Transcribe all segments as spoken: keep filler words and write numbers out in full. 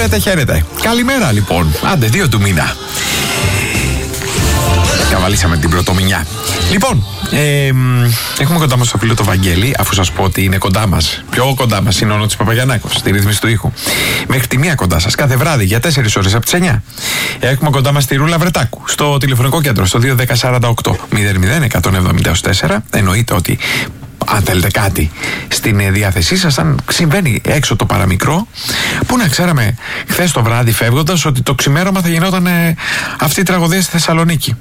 Χαίρετε, χαίρετε. Καλημέρα λοιπόν. Άντε, δύο του μήνα. Καβαλήσαμε την πρωτομηνιά. Λοιπόν, ε, έχουμε κοντά μας το φίλο το Βαγγέλη, αφού σας πω ότι είναι κοντά μας. Πιο κοντά μας είναι ο Νότης Παπαγιαννάκος, στη ρύθμιση του ήχου. Μέχρι τη μία κοντά σας, κάθε βράδυ για τέσσερις ώρες από τις εννιά. Έχουμε κοντά μας τη Ρούλα Βρετάκου, στο τηλεφωνικό κέντρο, στο δύο ένα μηδέν οκτώ μηδέν μηδέν εκατόν εβδομήντα τέσσερα. Εννοείται ότι αν θέλετε κάτι στην διάθεσή σας, αν συμβαίνει έξω το παραμικρό, που να ξέραμε χθες το βράδυ φεύγοντας ότι το ξημέρωμα θα γινόταν ε, αυτή η τραγωδία στη Θεσσαλονίκη.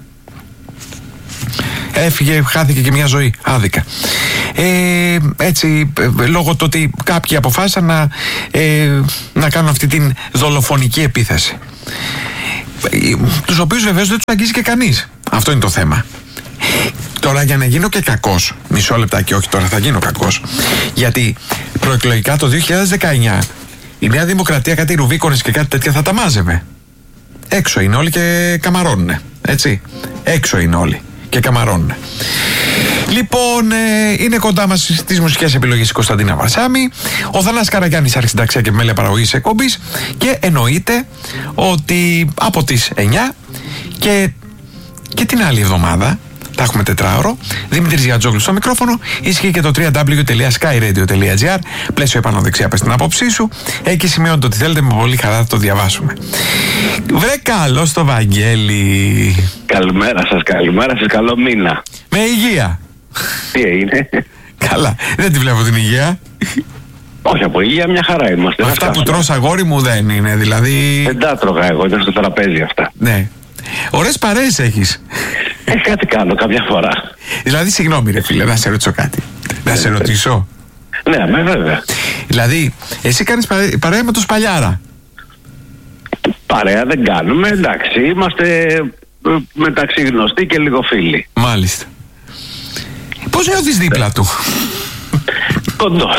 Έφυγε, χάθηκε και μια ζωή άδικα. Ε, έτσι, ε, λόγω του ότι κάποιοι αποφάσισαν να, ε, να κάνουν αυτή την δολοφονική επίθεση. Ε, τους οποίους βεβαίως δεν τους αγγίζει και κανείς. Αυτό είναι το θέμα. Τώρα, για να γίνω και κακός, μισό λεπτάκι, όχι τώρα θα γίνω κακός, γιατί προεκλογικά το δύο χιλιάδες δεκαεννιά η Νέα Δημοκρατία κάτι ρουβίκονες και κάτι τέτοια θα τα μάζευε. Έξω είναι όλοι και καμαρώνουνε, έτσι. Έξω είναι όλοι και καμαρώνουνε. Λοιπόν, ε, είναι κοντά μας στις μουσικές επιλογές η Κωνσταντίνα Βαρσάμη, ο Θανάσης Καραγιάννης, αρχισυνταξία και επιμέλεια παραγωγής εκπομπής, και εννοείται ότι από τις εννιά και, και την άλλη εβδομάδα θα έχουμε τετράωρο. Δημήτρης Γιατζόγλου στο μικρόφωνο. Ισχύει και το double-u double-u double-u τελεία sky radio τελεία gr. Πλαίσιο επάνω δεξιά, πες την άποψή σου. Εκεί σημειώνεται ότι θέλετε, με πολύ χαρά θα το διαβάσουμε. Βρε καλώς το Βαγγέλη. Καλημέρα σας, καλημέρα σας, καλό μήνα. Με υγεία. Τι έγινε? Καλά, δεν τη βλέπω την υγεία. Όχι, από υγεία μια χαρά είμαστε. Αυτά που τρως, αγόρι μου, δεν είναι, δηλαδή. Δεν τα τρώγα εγώ, ήταν στο τραπέζι αυτά. Ναι. Ωραίες παρέες έχεις. Ε, κάτι κάνω κάποια φορά. Δηλαδή, συγγνώμη ρε φίλε, να σε ρωτήσω κάτι. Να σε ρωτήσω. Ναι, με βέβαια. Δηλαδή, εσύ κάνεις παρέ, παρέα με το Σπαλιάρα. Παρέα δεν κάνουμε, εντάξει, είμαστε μεταξύ γνωστοί και λίγο φίλοι. Μάλιστα. Πώς νιώθεις δίπλα του? Κοντός.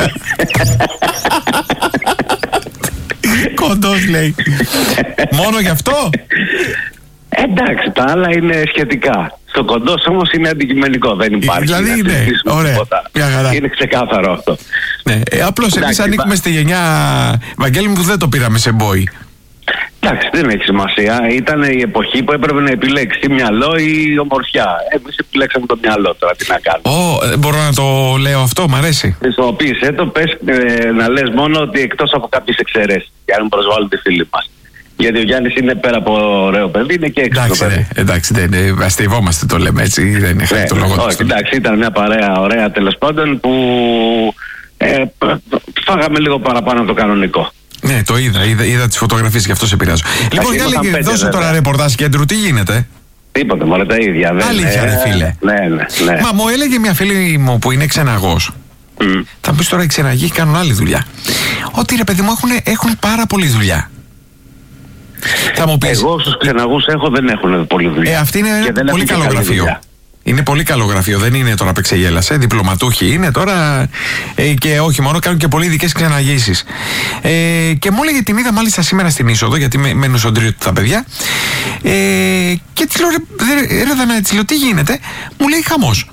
Κοντός λέει. Μόνο γι' αυτό? Εντάξει, τα άλλα είναι σχετικά. Στο κοντός όμως είναι αντικειμενικό, δεν υπάρχει. Δηλαδή είναι, ωραία, μια χαρά. Είναι ξεκάθαρο αυτό. Ναι, ε, απλώς εμείς ανήκουμε στη γενιά, Βαγγέλη μου, που δεν το πήραμε σε μπόι. Εντάξει, δεν έχει σημασία. Ήταν η εποχή που έπρεπε να επιλέξει ή μυαλό ή ομορφιά. Εμείς επιλέξαμε το μυαλό, τώρα τι να κάνουμε. Ω, oh, μπορώ να το λέω αυτό, μ' αρέσει. Χρησιμοποίησέ το, πες ε, να λες μόνο ότι εκτός από κάποιες εξαιρέσεις, για να μην προσβάλλουν τη φίλη μας. Γιατί ο Γιάννης είναι πέρα από ωραίο παιδί, είναι και έξω. Εντάξει, ναι, εντάξει, δεν είναι, αστειευόμαστε, το λέμε έτσι, δεν είναι χάρη το λόγο του. Όχι, εντάξει, ήταν μια παρέα ωραία τέλος πάντων που ε, φάγαμε λίγο παραπάνω από το κανονικό. Ναι, το είδα, είδα, είδα τις φωτογραφίες, γι' αυτό σε πειράζω. Λοιπόν, για λέγε, δώσε τώρα ρεπορτάζ κέντρου, τι γίνεται? Τίποτε, μωρέ, τα ίδια. Αλήθεια, ρε φίλε. Ναι, ναι, ναι. Μα μου έλεγε μια φίλη μου που είναι ξεναγός. Mm. Θα πεις τώρα οι ξεναγοί κάνουν άλλη δουλειά. Ότι ρε παιδί μου έχουν, έχουν πάρα πολλή δουλειά. Θα μου πεις, εγώ στους ξεναγούς έχω, δεν έχουν πολλή δουλειά. Ε, αυτή είναι πολύ καλό γραφείο. Δουλειά. Είναι πολύ καλό γραφείο, δεν είναι τώρα πεξεγέλασε. Διπλωματούχοι είναι τώρα ε, και όχι μόνο, κάνουν και πολύ ειδικές ξεναγήσεις. Ε, και μου έλεγε, την είδα μάλιστα σήμερα στην είσοδο, γιατί μένουν στον τρίο του τα παιδιά. Ε, και τη λέω, ρε, ρε Δανάη, λέω, τι γίνεται? Μου λέει, χαμός.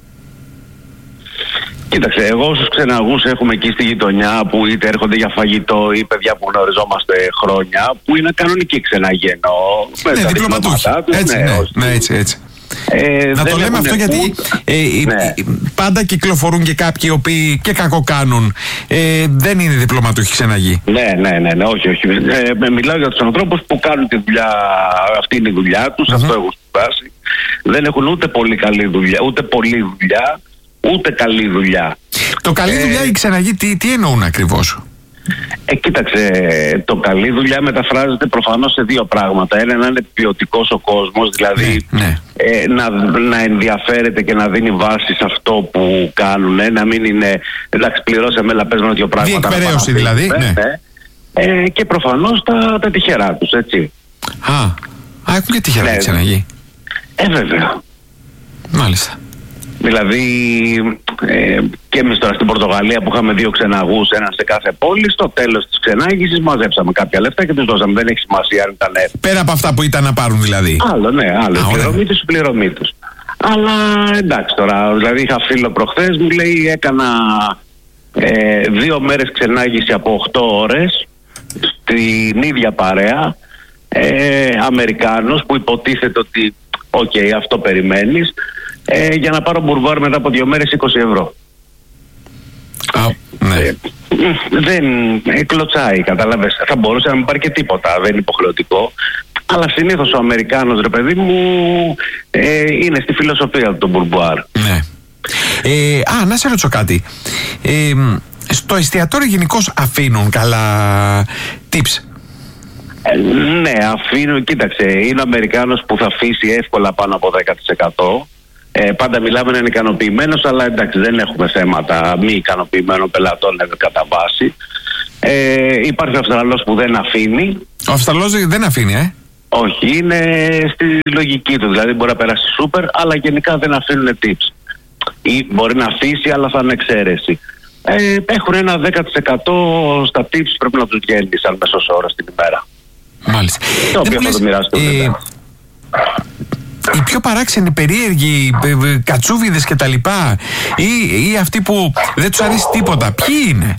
Κοίταξε, εγώ στους ξεναγούς έχουμε εκεί στη γειτονιά που είτε έρχονται για φαγητό ή παιδιά που γνωριζόμαστε χρόνια, που είναι κανονικοί ξεναγοί εννοώ. Ναι, διπλωματούχοι. Έτσι, ναι, ναι, ναι, έτσι, έτσι. Ε, να το λέμε αυτό γιατί ε, ναι. πάντα κυκλοφορούν και κάποιοι οι οποίοι και κακό κάνουν. Ε, δεν είναι διπλωματούχοι ξεναγοί. Ναι, ναι, ναι, ναι, όχι, όχι. Ε, μιλάω για τους ανθρώπους που κάνουν τη δουλειά, αυτή είναι η δουλειά τους, mm-hmm. αυτό έχουν σπουδάσει. Δεν έχουν ούτε πολύ καλή δουλειά, ούτε πολλή δουλειά, ούτε καλή δουλειά. Το καλή ε, δουλειά οι ξεναγοί τι, τι εννοούν ακριβώς? Ε, κοίταξε, το καλή δουλειά μεταφράζεται προφανώς σε δύο πράγματα. Ένα, να είναι ποιοτικός ο κόσμος, δηλαδή ναι, ναι. Ε, να, να ενδιαφέρεται και να δίνει βάση σε αυτό που κάνουν, ε, να μην είναι, εντάξει, πληρώσαμε, έλα πες με δύο πράγματα. Διεκπαιρέωση δηλαδή, ναι. ναι. Ε, και προφανώς τα, τα τυχερά τους, έτσι. Α, α έχουν και τυχερά, ναι, ξεναγοί. Ε, βέβαια. Μάλιστα. Δηλαδή, ε, και εμείς τώρα στην Πορτογαλία που είχαμε δύο ξεναγούς, έναν σε κάθε πόλη, στο τέλος της ξενάγησης μαζέψαμε κάποια λεφτά και τους δώσαμε. Δεν έχει σημασία αν ήταν. Πέρα από αυτά που ήταν να πάρουν δηλαδή. Άλλο, ναι, άλλο. Η πληρωμή τους, η πληρωμή τους. Αλλά εντάξει τώρα, δηλαδή είχα φίλο προχθές, μου λέει έκανα ε, δύο μέρες ξενάγηση από οκτώ ώρες στην ίδια παρέα ε, Αμερικάνους που υποτίθεται ότι οκ, okay, αυτό περιμένεις, ε, για να πάρω μπουρβάρ μετά από δύο μέρες είκοσι ευρώ. Α, ναι. ε, δεν ε, κλωτσάει, κατάλαβες. Θα μπορούσε να μην πάρει και τίποτα, δεν είναι υποχρεωτικό. Αλλά συνήθως ο Αμερικάνος, ρε παιδί μου, ε, είναι στη φιλοσοφία του το μπουρβάρ. Ναι. Ε, α, να σε ρωτήσω κάτι. Ε, στο εστιατόριο γενικώς αφήνουν καλά tips? Ε, ναι, αφήνουν. Κοίταξε, είναι ο Αμερικάνος που θα αφήσει εύκολα πάνω από δέκα τοις εκατό. Ε, πάντα μιλάμε να είναι ικανοποιημένος, αλλά εντάξει, δεν έχουμε θέματα μη ικανοποιημένων πελατών κατά βάση. Ε, υπάρχει ο Αυστραλός που δεν αφήνει. Ο Αυστραλός δεν αφήνει, ε? Όχι, είναι στη λογική του. Δηλαδή μπορεί να περάσει σούπερ, αλλά γενικά δεν αφήνουν tips. Ή μπορεί να αφήσει, αλλά θα είναι εξαίρεση. Ε, έχουν ένα δέκα τοις εκατό στα tips, πρέπει να τους βγαίνει σαν μέσος όρος την ημέρα. Μάλιστα. Το οποίο θα το μοιράσω. Ε, οι πιο παράξενοι, περίεργοι, κατσούβιδες και τα λοιπά, ή, ή αυτοί που δεν τους αρέσει τίποτα, ποιοι είναι?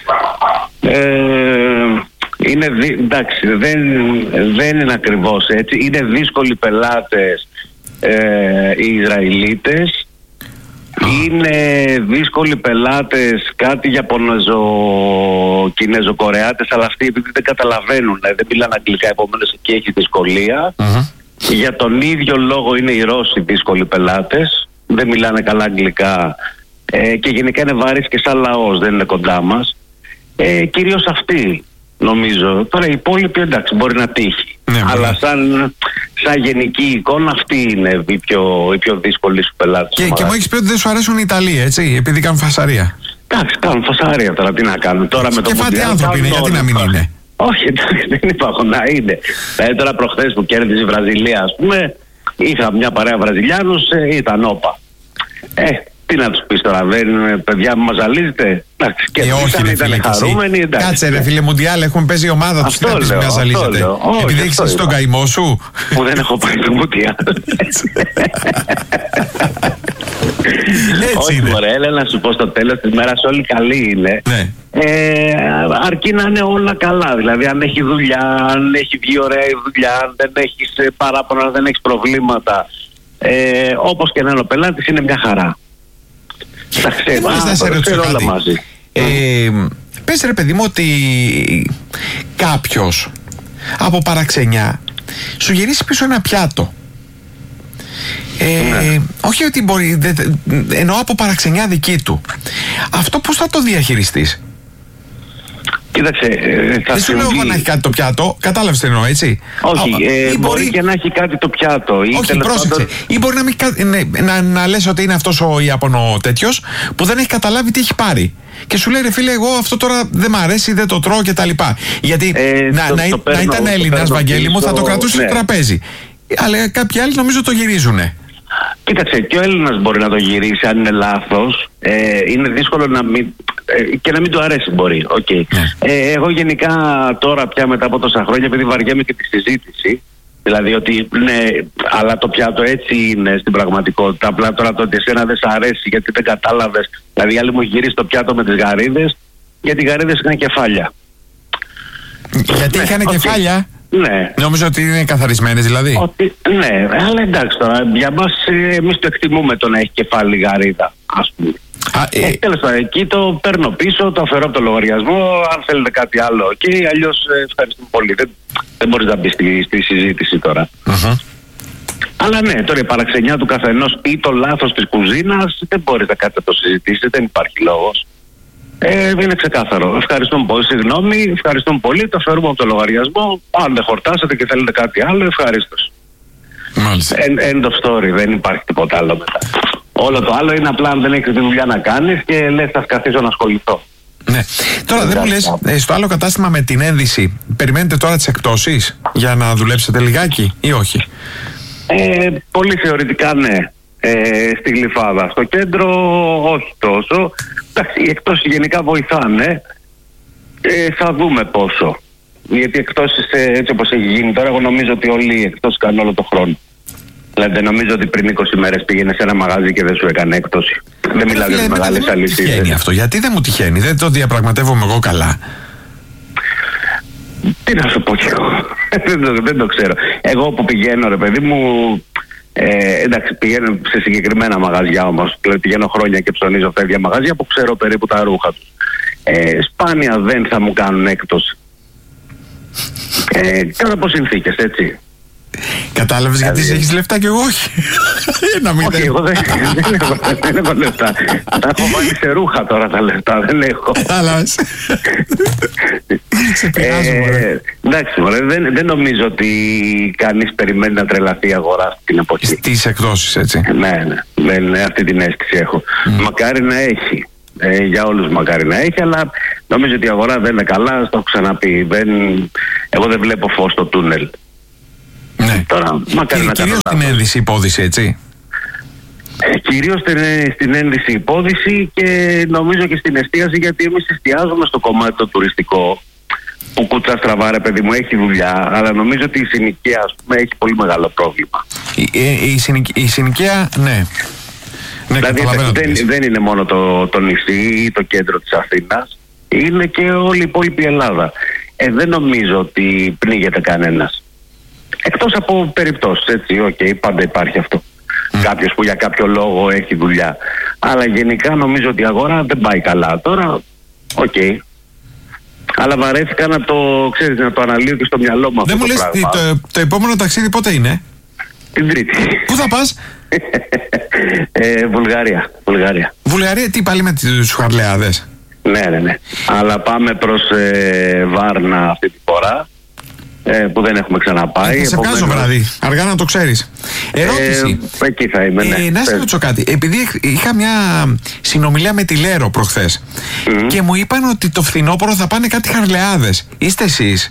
Ε, είναι δι... εντάξει, δεν, δεν είναι ακριβώς έτσι. Είναι δύσκολοι πελάτες ε, οι Ισραηλίτες. Είναι δύσκολοι πελάτες κάτι Ιαπωνεζο-Κινέζο-Κορεάτες, αλλά αυτοί επειδή δεν καταλαβαίνουν, δεν μιλάνε αγγλικά, επομένως εκεί έχει δυσκολία. Uh-huh. Για τον ίδιο λόγο είναι οι Ρώσοι δύσκολοι πελάτες, δεν μιλάνε καλά αγγλικά ε, και γενικά είναι βαρύς και σαν λαός, δεν είναι κοντά μας. Ε, κυρίως αυτοί, νομίζω. Τώρα οι υπόλοιποι, εντάξει, μπορεί να τύχει. Ναι, αλλά σαν, σαν γενική εικόνα, αυτοί είναι οι πιο, οι πιο δύσκολοι σου πελάτες. Και, και μου έχεις πει ότι δεν σου αρέσουν οι Ιταλοί, έτσι, επειδή κάνουν φασαρία. Εντάξει, κάνουν φασαρία τώρα, τι να κάνουν. Τώρα με το και φάτι άνθρωποι είναι, γιατί να μην είναι? Όχι, εντάξει, δεν είπα να είναι. Ε, τώρα προχθές που κέρδισε η Βραζιλία, ας πούμε, είχα μια παρέα Βραζιλιάνους, ε, ήταν όπα. Ε, τι να τους πεις τώρα, δεν είναι παιδιά που μας ζαλίζετε? Εντάξει, και ε, όχι, ρε, ήταν χαρούμενοι. Εντάξει. Κάτσε ρε φίλε, Μουντιάλ, έχουμε παίζει η ομάδα τους, τι να πεις μια ζαλίζετε? Επειδή έχεις εσύ τον καημό σου. Που δεν έχω πάει το Μουντιάλ. Έτσι όχι, είναι. Ωραία, έλα να σου πω στο τέλος της μέρας όλοι καλοί είναι. Ναι. Ε, αρκεί να είναι όλα καλά. Δηλαδή, αν έχει δουλειά, αν έχει βγει ωραία η δουλειά, αν δεν έχεις παράπονα, αν δεν έχεις προβλήματα, ε, όπως και να είναι ο πελάτης, είναι μια χαρά. Τα ξέρω, να σε ρωτήσω όλα μαζί. Ε, πες ρε παιδί μου ότι κάποιος από παραξενιά σου γυρίσει πίσω ένα πιάτο. Ε, ναι. Όχι ότι μπορεί, δε, εννοώ από παραξενιά δική του. Αυτό πώς θα το διαχειριστείς? Κοίταξε, ε, θα δεν σου λέω εγώ να έχει κάτι το πιάτο, κατάλαβες τι εννοώ, έτσι? Όχι, Α, ε, ή μπορεί, μπορεί και να έχει κάτι το πιάτο. Ή όχι, πρόσεξε. Πάντων... Ή μπορεί να, μην, να, να, να λες ότι είναι αυτός ο Ιάπωνο τέτοιος που δεν έχει καταλάβει τι έχει πάρει. Και σου λέει ρε φίλε, εγώ αυτό τώρα δεν μ' αρέσει, δεν το τρώω κτλ. Γιατί ε, να, το, να, το παίρνω, να ήταν Έλληνας, Βαγγέλη μου, θα το κρατούσε ναι. στο τραπέζι. Αλλά κάποιοι άλλοι νομίζω το γυρίζουνε. Κοίταξε, και ο Έλληνας μπορεί να το γυρίσει αν είναι λάθος. Ε, είναι δύσκολο να μην, ε, και να μην του αρέσει μπορεί. Okay. Yeah. Ε, εγώ γενικά τώρα πια μετά από τόσα χρόνια, επειδή βαριέμαι και τη συζήτηση, δηλαδή ότι ναι, αλλά το πιάτο έτσι είναι στην πραγματικότητα. Απλά τώρα το ότι εσένα δεν σ' αρέσει γιατί δεν κατάλαβες. Δηλαδή οι άλλοι μου γυρίσει το πιάτο με τις γαρίδες, γιατί οι γαρίδες είχαν κεφάλια. Γιατί είχαν okay. κεφάλια? Ναι. Νόμιζα ότι είναι καθαρισμένες δηλαδή. Ότι, ναι, αλλά εντάξει τώρα, για μας εμείς το εκτιμούμε το να έχει κεφάλι γαρίδα, ας πούμε. Α, ε, ε, τέλος πάντων, εκεί το παίρνω πίσω, το αφαιρώ από το λογαριασμό, αν θέλετε κάτι άλλο, ok, αλλιώς ε, ευχαριστούμε πολύ. Δεν, δεν μπορείς να μπεις στη, στη συζήτηση τώρα. Uh-huh. Αλλά ναι, τώρα η παραξενιά του καθενός ή το λάθος της κουζίνας δεν μπορείς να κάτι να το συζητήσεις, δεν υπάρχει λόγος. Ε, είναι ξεκάθαρο. Ευχαριστούμε πολύ. Συγγνώμη, ευχαριστούμε πολύ. Το φέρουμε από το λογαριασμό. Αν δεν χορτάσετε και θέλετε κάτι άλλο, ευχαρίστως. Μάλιστα. End of story. Δεν υπάρχει τίποτα άλλο μετά. Όλο το άλλο είναι απλά αν δεν έχεις τη δουλειά να κάνεις και λες θα καθίσω να ασχοληθώ. Ναι. Τώρα δεν μου λες, στο άλλο κατάστημα με την ένδυση, περιμένετε τώρα τις εκπτώσεις για να δουλέψετε λιγάκι ή όχι? Ε, πολύ θεωρητικά ναι. Ε, στη Γλυφάδα. Στο κέντρο όχι τόσο. Εντάξει, οι εκπτώσεις γενικά βοηθάνε. Ε, θα δούμε πόσο. Γιατί εκπτώσεις έτσι όπως έχει γίνει τώρα, εγώ νομίζω ότι όλοι οι εκπτώσεις κάνουν όλο το χρόνο. Δηλαδή δεν νομίζω ότι πριν είκοσι μέρες πήγαινε σε ένα μαγαζί και δεν σου έκανε έκπτωση. Δεν μιλάω για τις μεγάλες αλυσίδες. Δεν τυχαίνει αυτό. Γιατί δεν μου τυχαίνει? Δεν το διαπραγματεύομαι εγώ καλά. Τι να σου πω κι εγώ. δεν, το, δεν το ξέρω. Εγώ που πηγαίνω, ρε παιδί μου, ε, εντάξει, πηγαίνω σε συγκεκριμένα μαγαζιά όμως. Δηλαδή πηγαίνω χρόνια και ψωνίζω αυτά τα ίδια μαγαζιά που ξέρω περίπου τα ρούχα τους. Ε, σπάνια δεν θα μου κάνουν έκπτωση. Ε, κάτω από συνθήκες, έτσι. Κατάλαβες γιατί δηλαδή... έχεις λεφτά και εγώ όχι. Να μην όχι, εγώ δεν, δεν, έχω, δεν έχω λεφτά. Τα έχω βάλει σε ρούχα τώρα τα λεφτά, δεν έχω. Κατάλαβες. ε, εντάξει, μωρέ, δεν, δεν νομίζω ότι κανείς περιμένει να τρελαθεί η αγορά αυτή την εποχή. Στις εκδόσεις, έτσι. Ναι, ναι, ναι, αυτή την αίσθηση έχω. Mm. Μακάρι να έχει. Ε, για όλους μακάρι να έχει, αλλά νομίζω ότι η αγορά δεν είναι καλά, το έχω ξαναπεί. Δεν, εγώ δεν βλέπω φως στο τούνελ. Ναι. Τώρα, μακάρι να κυρίως στην ένδυση υπόδηση, έτσι. Ε, κυρίως στην, στην ένδυση υπόδηση και νομίζω και στην εστίαση, γιατί εμείς εστιάζουμε στο κομμάτι το τουριστικό που κουτσά στραβά, ρε παιδί μου, έχει δουλειά, αλλά νομίζω ότι η συνοικία, ας πούμε, έχει πολύ μεγάλο πρόβλημα. Η, η, η, συνοικ, η συνοικία, ναι. Ναι, δηλαδή δεν, δεν είναι μόνο το, το νησί ή το κέντρο της Αθήνας, είναι και όλη η υπόλοιπη Ελλάδα. Ε, δεν νομίζω ότι πνίγεται κανένας. Εκτός από περιπτώσεις, έτσι, οκ, okay, πάντα υπάρχει αυτό. Mm. Κάποιος που για κάποιο λόγο έχει δουλειά. Αλλά γενικά νομίζω ότι η αγορά δεν πάει καλά. Τώρα, οκ. Okay. Αλλά βαρέθηκα να το, ξέρεις, να το αναλύω και στο μυαλό μου. Δεν μου λες, το, το, το επόμενο ταξίδι πότε είναι? Την Τρίτη. Πού θα πας? ε, Βουλγαρία. Βουλγαρία. Βουλγαρία, τι πάλι με τους Χαρλεάδες? Ναι, ναι, ναι. Αλλά πάμε προς ε, Βάρνα αυτή τη φορά. Ε, που δεν έχουμε ξαναπάει. Ε, σε βγάζω βράδυ, αργά να το ξέρεις. Ερώτηση. Ε, εκεί θα είμαι, ναι. Ε, να σε ρωτήσω κάτι. Επειδή είχα μια συνομιλία με τη Λέρο προχθές mm-hmm. και μου είπαν ότι το φθινόπωρο θα πάνε κάτι Χαρλεάδες. Είστε εσείς?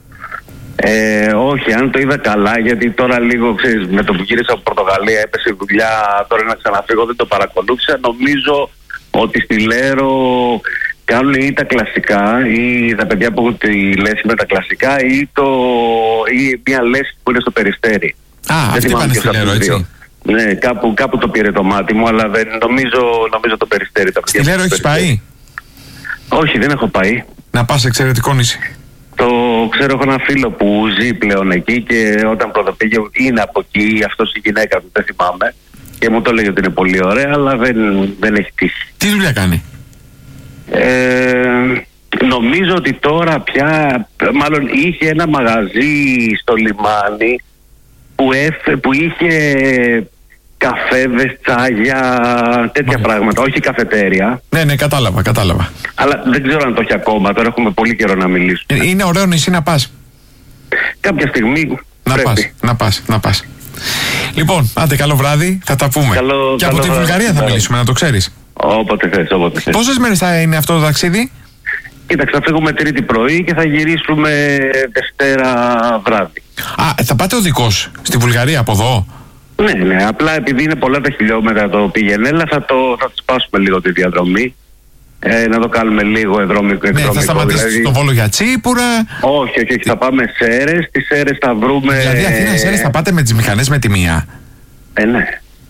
Ε, όχι, αν το είδα καλά, γιατί τώρα λίγο, ξέρεις, με το που γύρισα από Πορτογαλία έπεσε η δουλειά, τώρα να ξαναφύγω, δεν το παρακολούθησα. Νομίζω ότι στη Λέρο κάνουν ή τα κλασικά ή τα παιδιά που έχουν τη λέση με τα κλασικά ή, το, ή μια λέση που είναι στο Περιστέρι. Α, δεν αυτή πάνε στη Λέρο, έτσι. Ναι, κάπου, κάπου το πήρε το μάτι μου, αλλά δεν, νομίζω, νομίζω το Περιστέρι. Τα στη Λέρο έχεις πάει? Όχι, δεν έχω πάει. Να πας, εξαιρετικό νησί. Το ξέρω, έχω ένα φίλο που ζει πλέον εκεί και όταν πρωτοπήγε είναι από εκεί, αυτός η γυναίκα του, δεν θυμάμαι, και μου το έλεγε ότι είναι πολύ ωραία, αλλά δεν, δεν έχει τύχει. Τι δουλειά κάνει? Ε, νομίζω ότι τώρα πια, μάλλον είχε ένα μαγαζί στο λιμάνι που, έφε, που είχε καφέδες, τσάγια, τέτοια okay. πράγματα, όχι καφετέρια. Ναι, ναι, κατάλαβα, κατάλαβα. Αλλά δεν ξέρω αν το έχει ακόμα, τώρα έχουμε πολύ καιρό να μιλήσουμε. Είναι ωραίο νησί να πας. Κάποια στιγμή να πρέπει. πας, να πας, να πας. Λοιπόν, άντε, καλό βράδυ, θα τα πούμε. Καλό, και καλό από τη Βουλγαρία θα βράδυ. μιλήσουμε, να το ξέρεις. Όποτε θες, όποτε θες. Πόσες μέρες θα είναι αυτό το ταξίδι? Κοίταξε, θα φύγουμε Τρίτη πρωί και θα γυρίσουμε Δευτέρα βράδυ. Α, θα πάτε οδικός στη Βουλγαρία από εδώ? Ναι, ναι, απλά επειδή είναι πολλά τα χιλιόμετρα το πήγαινε, θα το θα το σπάσουμε λίγο τη διαδρομή. Ε, να το κάνουμε λίγο εδρομικό. Ναι, θα σταματήσεις δηλαδή... στο Βόλο για Τσίπουρα. Όχι, όχι, όχι, θα πάμε Σέρες. Τις Σέρες θα βρούμε. Δηλαδή Αθήνα Σέρες θα πάτε με τις μηχανές με τη μία? Ε, ναι.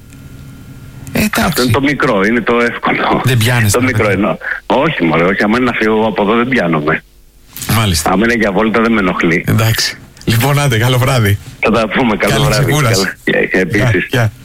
Ε, αυτό είναι το μικρό, είναι το εύκολο. Δεν πιάνεις? Το μικρό εννοώ. Όχι, μωρέ, όχι. Αν είναι να φύγω από εδώ δεν πιάνομαι. Μάλιστα. Αν είναι για βόλτα δεν με ενοχλεί. Εντάξει. Λοιπόν, άντε, καλό βράδυ. Θα τα πούμε, καλό Καλή βράδυ. Καλή... Επίσης. Yeah, yeah.